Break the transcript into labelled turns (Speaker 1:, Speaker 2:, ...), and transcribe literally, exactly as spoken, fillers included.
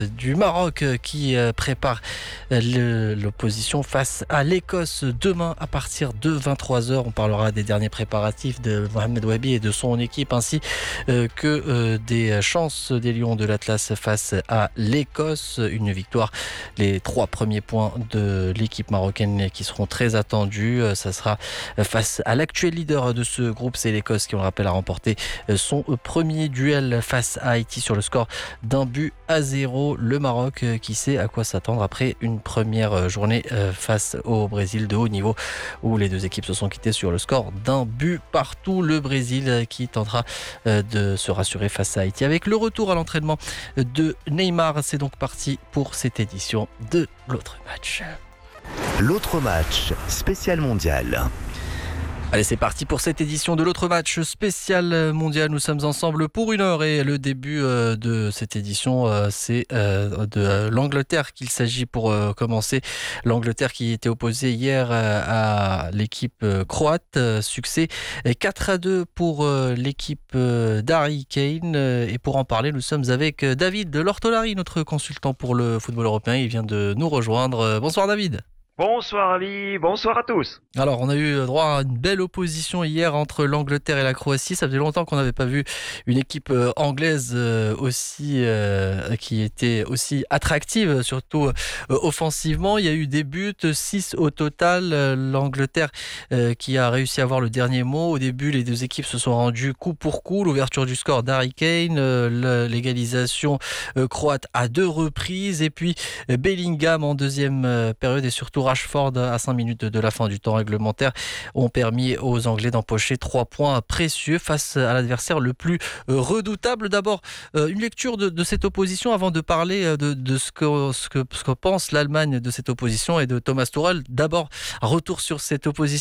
Speaker 1: du Maroc qui prépare le, l'opposition face à l'Écosse demain à partir de vingt-trois heures. On parlera des derniers préparatifs de Mohamed Wabi et de son équipe ainsi que des chances des Lions de l'Atlas face à l'Écosse. Une victoire, les trois premiers points de l'équipe marocaine qui seront très attendus. Ça sera face à l'actuel leader de ce groupe, c'est l'Écosse qui, on le rappelle, a remporté son premier duel face à Haïti sur le score d'un but à zéro. Le Maroc qui sait à quoi s'attendre après une première journée face au Brésil de haut niveau où les deux équipes se sont quittées sur le score d'un but partout. Le Brésil qui tentera de se rassurer face à Haïti avec le retour à l'entraînement de Neymar. C'est donc parti pour cette édition de l'autre match.
Speaker 2: L'autre match spécial mondial.
Speaker 1: Allez, c'est parti pour cette édition de l'autre match spécial mondial. Nous sommes ensemble pour une heure et le début de cette édition, c'est de l'Angleterre qu'il s'agit pour commencer. L'Angleterre qui était opposée hier à l'équipe croate. Succès quatre à deux pour l'équipe d'Harry Kane. Et pour en parler, nous sommes avec David de Lortolari, notre consultant pour le football européen. Il vient de nous rejoindre. Bonsoir David.
Speaker 3: Bonsoir Ali, bonsoir à tous.
Speaker 1: Alors on a eu droit à une belle opposition hier entre l'Angleterre et la Croatie. Ça faisait longtemps qu'on n'avait pas vu une équipe anglaise aussi euh, qui était aussi attractive, surtout euh, offensivement. Il y a eu des buts, six au total. L'Angleterre euh, qui a réussi à avoir le dernier mot. Au début, les deux équipes se sont rendues coup pour coup. L'ouverture du score d'Harry Kane, euh, l'égalisation euh, croate à deux reprises et puis euh, Bellingham en deuxième euh, période et surtout Rashford à cinq minutes de la fin du temps réglementaire ont permis aux Anglais d'empocher trois points précieux face à l'adversaire le plus redoutable. D'abord, une lecture de, de cette opposition avant de parler de, de ce, que, ce, que, ce que pense l'Allemagne de cette opposition et de Thomas Tuchel. D'abord, retour sur cette opposition.